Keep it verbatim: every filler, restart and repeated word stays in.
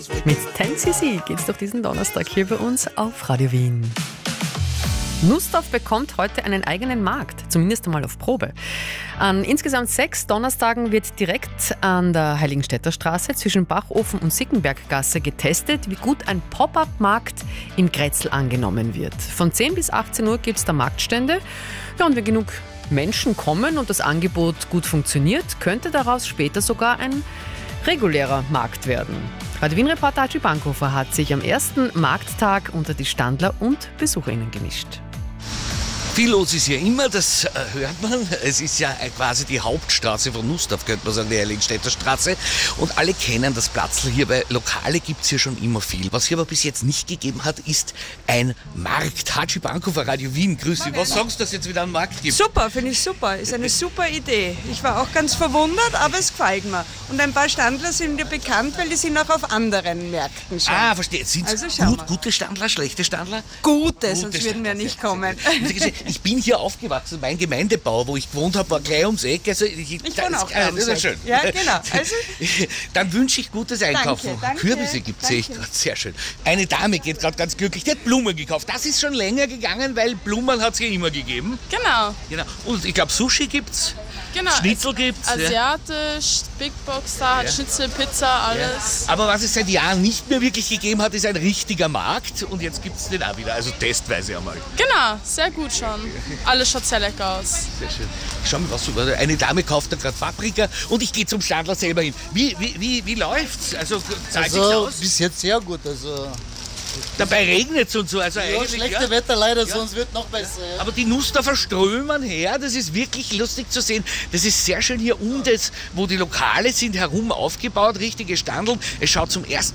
Mit ten C C geht's doch diesen Donnerstag hier bei uns auf Radio Wien. Nussdorf bekommt heute einen eigenen Markt, zumindest einmal auf Probe. An insgesamt sechs Donnerstagen wird direkt an der Heiligenstädter Straße zwischen Bachofen und Sickenberggasse getestet, wie gut ein Pop-up-Markt im Grätzl angenommen wird. Von zehn bis achtzehn Uhr gibt es da Marktstände. Ja, und wenn genug Menschen kommen und das Angebot gut funktioniert, könnte daraus später sogar ein regulärer Markt werden. Radio Wien-Reporter Hatschi Bankhofer hat sich am ersten Markttag unter die Standler und BesucherInnen gemischt. Viel los ist ja immer, das hört man. Es ist ja quasi die Hauptstraße von Nussdorf, könnte man sagen, die Heiligenstädter Straße. Und alle kennen das Platzl hier, weil Lokale gibt es hier schon immer viel. Was hier aber bis jetzt nicht gegeben hat, ist ein Markt. Hatschi Bankhofer, Radio Wien, grüß dich. Was sagst du, dass es jetzt wieder einen Markt gibt? Super, finde ich super. Ist eine super Idee. Ich war auch ganz verwundert, aber es gefällt mir. Und ein paar Standler sind ja bekannt, weil die sind auch auf anderen Märkten schon. Ah, verstehe. Sind es Also gut, gute Standler, schlechte Standler? Gute, sonst Gute würden wir Standler, nicht sehr, kommen. sehr, sehr. Ich bin hier aufgewachsen, mein Gemeindebau, wo ich gewohnt habe, war gleich ums Eck. Also ich, Ich das, wohne auch ah, ums das ist Eck. schön. Ja, genau. Also, Dann wünsche ich gutes Einkaufen. Danke, danke, Kürbisse gibt es, sehe ich danke. gerade. Sehr schön. Eine Dame geht gerade ganz glücklich, die hat Blumen gekauft. Das ist schon länger gegangen, weil Blumen hat es ja immer gegeben. Genau, Genau. Und ich glaube, Sushi gibt's, genau. Schnitzel gibt's. Ja. Asiatisch, Big Box da, hat Ja. Schnitzel, Pizza, alles. Aber was es seit Jahren nicht mehr wirklich gegeben hat, ist ein richtiger Markt. Und jetzt gibt es den auch wieder, also testweise einmal. Genau, sehr gut schon. Alles schaut sehr lecker aus. Sehr schön. Ich schau mal, was so. Eine Dame kauft da gerade Paprika und ich gehe zum Standler selber hin. Wie, wie, wie, wie läuft's? Also zahlt sich's Also aus? bis jetzt sehr gut. Also Dabei regnet es und so. Also ja, eigentlich, schlechte ja. Wetter leider, Ja. sonst wird noch besser. Ja. Aber die Nussdorfer strömen her, das ist wirklich lustig zu sehen. Das ist sehr schön hier um das, wo die Lokale sind, herum aufgebaut, richtige Standeln. Es schaut zum ersten